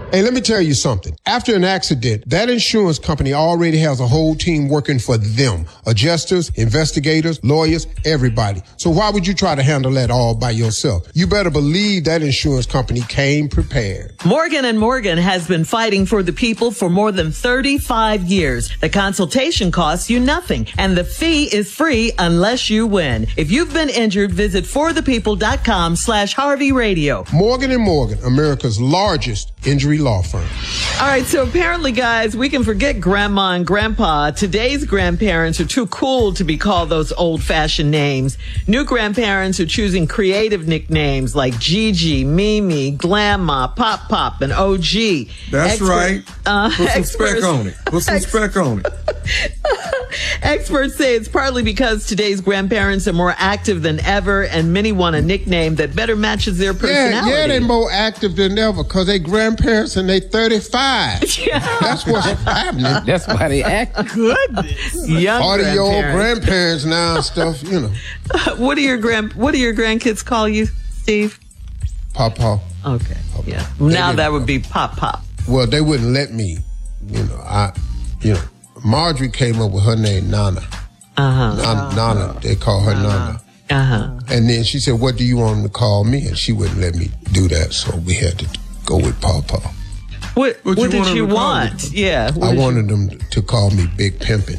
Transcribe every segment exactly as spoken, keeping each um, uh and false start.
Hey, let me tell you something. After an accident, that insurance company already has a whole team working for them. Adjusters, investigators, lawyers, everybody. So why would you try to handle that all by yourself? You better believe that insurance company came prepared. Morgan and Morgan has been fighting for the people for more than thirty-five years. The consultation costs you nothing, and the fee is free unless you win. If you've been injured, visit forthepeople.com slash Harvey Radio. Morgan and Morgan, America's largest injury law firm. All right, so apparently, guys, we can forget grandma and grandpa. Today's grandparents are too cool to be called those old-fashioned names. New grandparents are choosing creative nicknames like Gigi, Mimi, Glamma, Pop Pop, and O G. That's Expert, right. Uh, Put some spec on it. Put some spec on it. Experts say it's partly because today's grandparents are more active than ever, and many want a nickname that better matches their personality. Yeah, yeah, they're more active than ever because they grandparents and they thirty-five. Yeah. That's what's happening. That's why they act. Goodness. Young forty-year-old grandparents now and stuff, you know. What do your grand What do your grandkids call you, Steve? Papa. Okay. Papa. Yeah. Now that would be Pop Pop. Well, they wouldn't let me. You know, I. You know, Marjorie came up with her name Nana. Uh huh. Nana, Nana. They call her Nana. Uh huh. And then she said, "What do you want them to call me?" And she wouldn't let me do that, so we had to go with Papa. What, what, what did you want? Yeah. I wanted you... them to call me Big Pimpin'.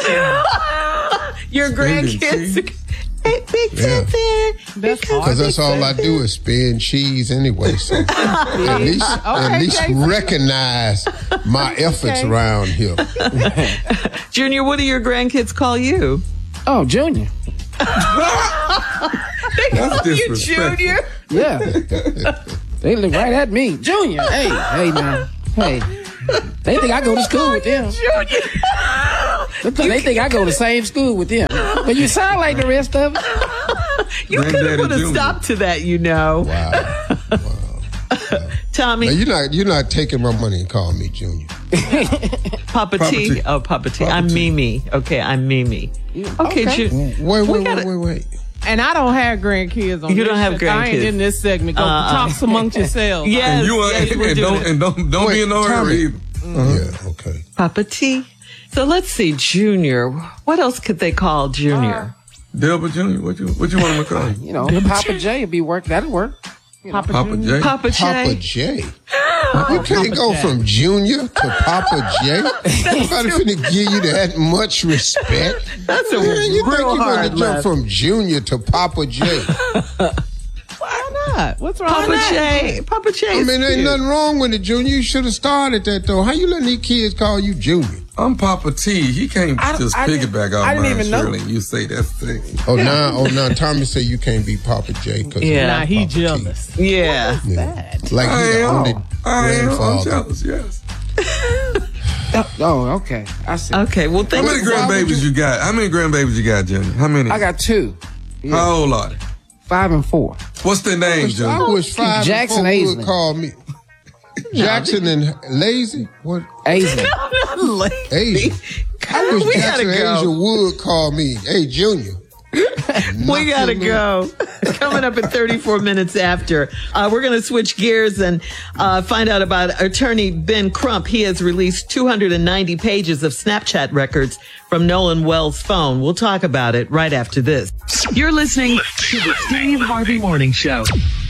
Your grandkids. Hey, Big yeah. Pimpin'. Because that's all I do is spin cheese anyway. So at least, okay, at least recognize my efforts okay. around here. Junior, what do your grandkids call you? Oh, Junior. They call you Junior? Yeah. They look right at me. Junior. Hey, hey, man. Hey. They think I go to school with them. Junior. They, they think I go to the same school with them. But you sound like the rest of them. You could have put a Junior. stop to that, you know. Wow. Wow. Wow. Tommy. Now, you're not you're not taking my money and calling me Junior. Papa, Papa T. T. Oh, Papa T. Papa I'm T. Mimi. Okay, I'm Mimi. Okay, okay. Ju- wait, wait, wait, gotta- wait, wait, wait. And I don't have grandkids on You this don't have shit. grandkids. I ain't in this segment. Go uh-uh. talk amongst yourselves. Yes, and you are, yes, and, we're and doing don't, it. and don't, don't Wait, be in no hurry either. Mm-hmm. Yeah, okay. Papa T. So let's see, Junior. What else could they call Junior? Uh, Delbert Junior What you what you want him to call you? You know, Papa J would be work. That'd work. You know. Papa, Papa J. Papa J. Papa J. You can't go from Junior to Papa J. Nobody finna give you that much respect. That's a Man, you real think you're hard gonna jump from Junior to Papa J? Why not? What's wrong Papa with that? J. Papa J. I mean, there ain't nothing wrong with it, Junior. You should have started that, though. How you letting these kids call you Junior? I'm Papa T. He can't I- just I didn't- piggyback off I didn't mine, even know. Shirley. You say that's the thing. Oh, now, oh, now, Tommy say you can't be Papa J. Cause Yeah. Nah, he Papa T. jealous. Yeah. Yeah. Like I he's the am. only I am. I'm grandfather. jealous, yes. Oh, okay. I see. Okay, well, How thank many you. grandbabies you got? How many grandbabies you got, Junior? How many? I got two. Yeah. How old are they? Five and four. What's their I name, wish, I Junior? wish five Jackson and four Aislinn. would call me. Jackson and Lazy? What? Asian. Asian. I wish we Jackson gotta go. Asia would call me, hey, Junior. We gotta go. Coming up at thirty-four minutes after, uh, we're gonna switch gears and uh, find out about attorney Ben Crump. He has released two hundred ninety pages of Snapchat records from Nolan Wells' phone. We'll talk about it right after this. You're listening to the Steve Harvey Morning Show.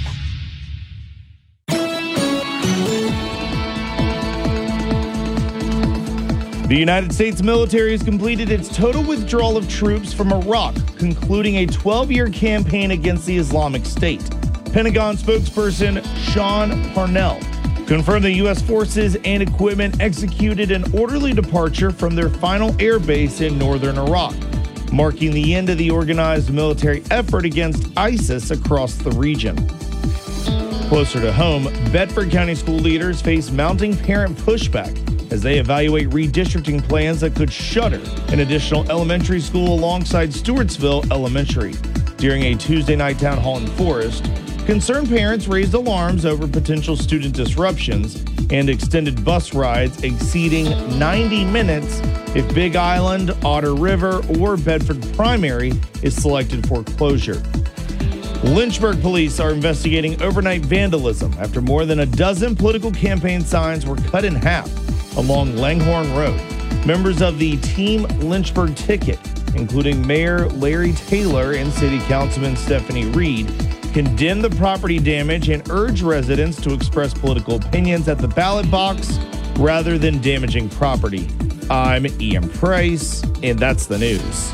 The United States military has completed its total withdrawal of troops from Iraq, concluding a twelve-year campaign against the Islamic State. Pentagon spokesperson Sean Parnell confirmed the U S forces and equipment executed an orderly departure from their final air base in northern Iraq, marking the end of the organized military effort against ISIS across the region. Closer to home, Bedford County school leaders face mounting parent pushback as they evaluate redistricting plans that could shutter an additional elementary school alongside Stewartsville Elementary. During a Tuesday night town hall in Forest, concerned parents raised alarms over potential student disruptions and extended bus rides exceeding ninety minutes if Big Island, Otter River, or Bedford Primary is selected for closure. Lynchburg police are investigating overnight vandalism after more than a dozen political campaign signs were cut in half along Langhorne Road. Members of the Team Lynchburg ticket, including Mayor Larry Taylor and City Councilman Stephanie Reed, condemned the property damage and urged residents to express political opinions at the ballot box rather than damaging property. I'm Ian Price, and that's the news.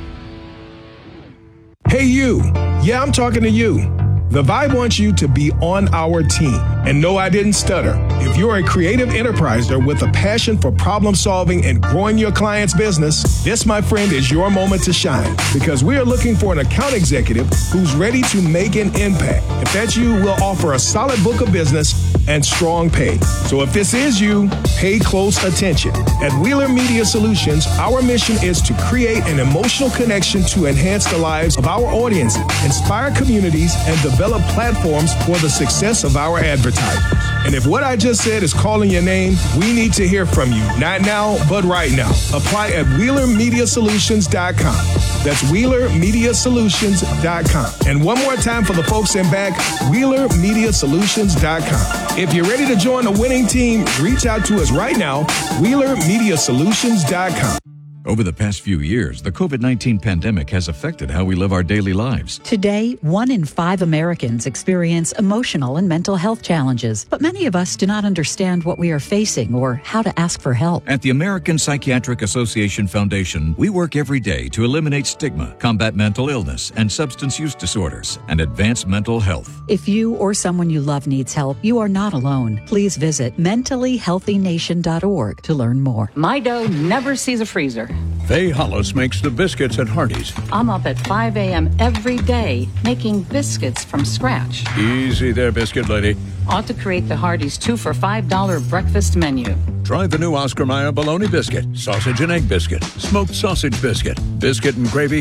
Hey, you. Yeah, I'm talking to you. The Vibe wants you to be on our team. And no, I didn't stutter. If you're a creative enterpriser with a passion for problem solving and growing your client's business, this, my friend, is your moment to shine. Because we are looking for an account executive who's ready to make an impact. If that's you, we'll offer a solid book of business and strong pay. So if this is you, pay close attention. At Wheeler Media Solutions, our mission is to create an emotional connection to enhance the lives of our audience, inspire communities, and develop platforms for the success of our advertisers. And if what I just said is calling your name, we need to hear from you. Not now, but right now. Apply at Wheeler Media Solutions dot com. That's Wheeler Media Solutions dot com. And one more time for the folks in back, Wheeler Media Solutions dot com. If you're ready to join the winning team, reach out to us right now, Wheeler Media Solutions dot com. Over the past few years, the COVID nineteen pandemic has affected how we live our daily lives. Today, one in five Americans experience emotional and mental health challenges, but many of us do not understand what we are facing or how to ask for help. At the American Psychiatric Association Foundation, we work every day to eliminate stigma, combat mental illness and substance use disorders, and advance mental health. If you or someone you love needs help, you are not alone. Please visit mentally healthy nation dot org to learn more. My dough never sees a freezer. Faye Hollis makes the biscuits at Hardee's. I'm up at five a.m. every day making biscuits from scratch. Easy there, biscuit lady. Ought to create the Hardee's two for five dollar breakfast menu. Try the new Oscar Mayer bologna biscuit, sausage and egg biscuit, smoked sausage biscuit, biscuit and gravy,